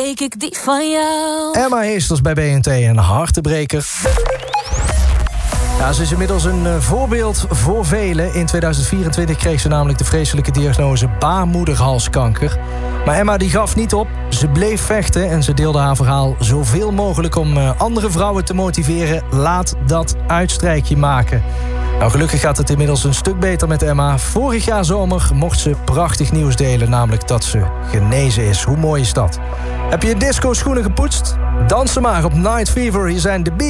kreeg ik die van jou. Emma Heesters bij BNT, een hartebreker. Ja, ze is inmiddels een voorbeeld voor velen. In 2024 kreeg ze namelijk de vreselijke diagnose baarmoederhalskanker. Maar Emma die gaf niet op, ze bleef vechten en ze deelde haar verhaal zoveel mogelijk om andere vrouwen te motiveren. Laat dat uitstrijkje maken. Nou, gelukkig gaat het inmiddels een stuk beter met Emma. Vorig jaar zomer mocht ze prachtig nieuws delen, namelijk dat ze genezen is. Hoe mooi is dat? Heb je je disco schoenen gepoetst? Dans ze maar op Night Fever. Hier zijn de